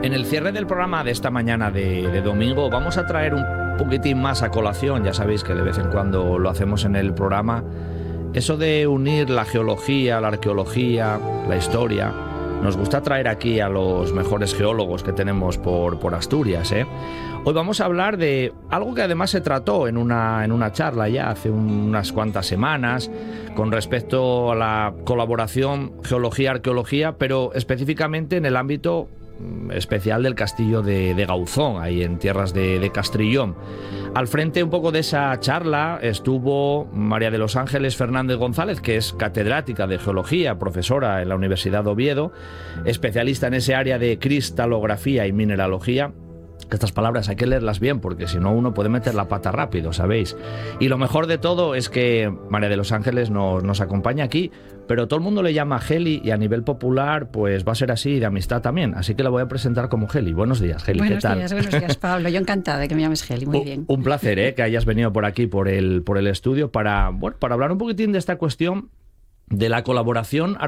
En el cierre del programa de esta mañana de domingo vamos a traer un poquitín más a colación, ya sabéis que de vez en cuando lo hacemos en el programa, eso de unir la geología, la arqueología, la historia. Nos gusta traer aquí a los mejores geólogos que tenemos por Asturias, ¿eh? Hoy vamos a hablar de algo que además se trató en una charla ya hace unas cuantas semanas con respecto a la colaboración geología-arqueología, pero específicamente en el ámbito especial del castillo de Gauzón, ahí en tierras de Castrillón. Al frente un poco de esa charla estuvo María de los Ángeles Fernández González, que es catedrática de geología, profesora en la Universidad de Oviedo, especialista en ese área de cristalografía y mineralogía. Estas palabras hay que leerlas bien porque si no uno puede meter la pata rápido, ¿sabéis? Y lo mejor de todo es que María de los Ángeles nos acompaña aquí, pero todo el mundo le llama Geli y a nivel popular pues va a ser así, de amistad también. Así que la voy a presentar como Geli. Buenos días, Geli, ¿qué tal? Buenos días, Pablo. Yo encantada de que me llames Geli, muy bien. Un placer, que hayas venido por aquí, por el estudio, para hablar un poquitín de esta cuestión de la colaboración